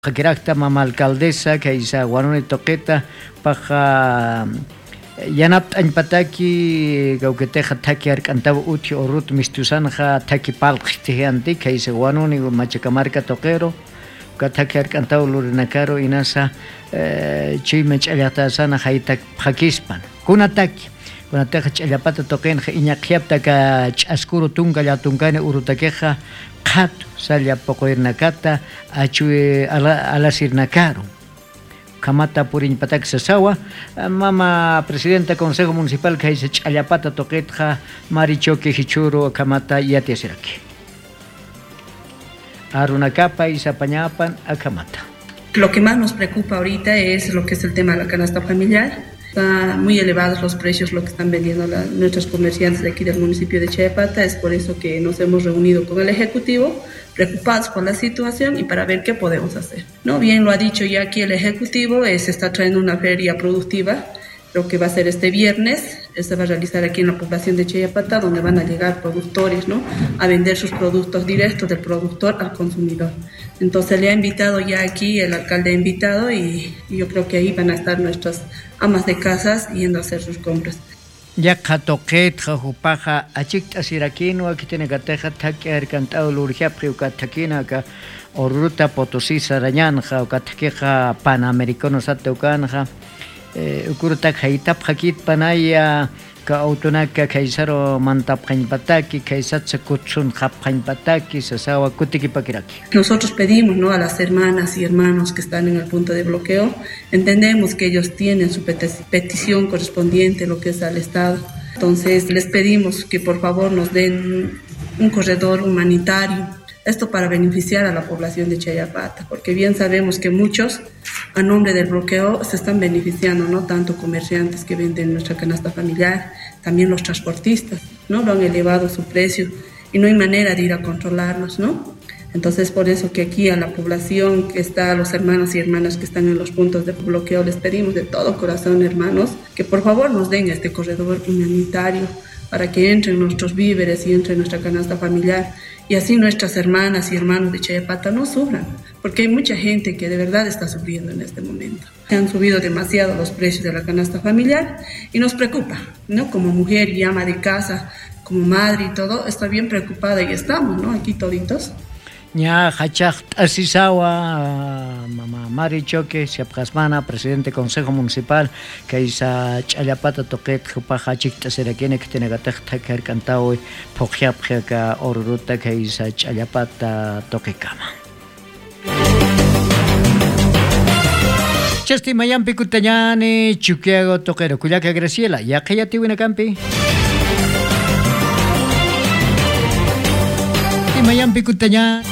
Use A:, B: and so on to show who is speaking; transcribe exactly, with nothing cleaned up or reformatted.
A: Jaquirakta mama alcaldesa kaisa Guanuni Toqueta paja yanap anpataki gauketeja taki arcantavo uti orut mistusanja taki palqtianti kaisa Guanuni machacamarca toquero kataki arcantavo lurinacaro inasa chimech aliata sana haita pakispan kunataki kunateka challapata toqenja iñaqiapta ka ch'askuru tunga llatunkani urutakeja qhat salya poqoirnakata achui ala alasirnakaru kamata purinpatak sasawa mama presidenta consejo municipal kaisa ch'allapata toqetja marichoque hichuru kamata yatiasiraki arunakapa isapañapan akamata.
B: Lo que más nos preocupa ahorita es lo que es el tema de la canasta familiar. Están muy elevados los precios, lo que están vendiendo la, nuestros comerciantes de aquí del municipio de Chayapata. Es por eso que nos hemos reunido con el Ejecutivo, preocupados por la situación y para ver qué podemos hacer. No bien lo ha dicho ya aquí el Ejecutivo, eh, se está trayendo una feria productiva, lo que va a ser este viernes, se va a realizar aquí en la población de Chayapata, donde van a llegar productores, ¿no?, a vender sus productos directos del productor al consumidor. Entonces le ha invitado ya aquí, el alcalde ha invitado y, y yo creo que ahí van a estar nuestras amas de casas yendo a hacer sus compras.
A: Ya katoket jajupaja achik asirakino aquí tiene gateja taki arcantado lurgia priukatakina ka oruta potosí sarañanja o katakeja panamericano sateucanja ukurutak haitap hakit panaya ka autonaka kaisaro mantap pataki kaisatsa kutsun pataki sasawa kutiki pakiraki.
B: Nosotros pedimos, ¿no?, a las hermanas y hermanos que están en el punto de bloqueo, entendemos que ellos tienen su petición correspondiente, lo que es al Estado. Entonces les pedimos que por favor nos den un corredor humanitario. Esto para beneficiar a la población de Chayapata, porque bien sabemos que muchos, a nombre del bloqueo, se están beneficiando, no tanto comerciantes que venden nuestra canasta familiar, también los transportistas, ¿no?, lo han elevado su precio y no hay manera de ir a controlarlos, ¿no? Entonces, por eso que aquí a la población que está, a los hermanos y hermanas que están en los puntos de bloqueo, les pedimos de todo corazón, hermanos, que por favor nos den este corredor humanitario para que entren nuestros víveres y entre nuestra canasta familiar. Y así nuestras hermanas y hermanos de Chayapata no sufran, porque hay mucha gente que de verdad está sufriendo en este momento. Se han subido demasiado los precios de la canasta familiar y nos preocupa, ¿no? Como mujer y ama de casa, como madre y todo, estoy bien preocupada y estamos, ¿no?, aquí toditos.
A: Ña hachaq asisawa mama Marichoque Siapqasmana, presidente Consejo Municipal, kaisa Ch'allapata toqet jupaja chikta serakene que tiene gataqta karkantawi phoqyapqa oruruta kaisa Ch'allapata toqekama. Chasti mayampi kutañani chuquiago toquero kuyaka Graciela yaqayati winakampi mayampi kutaña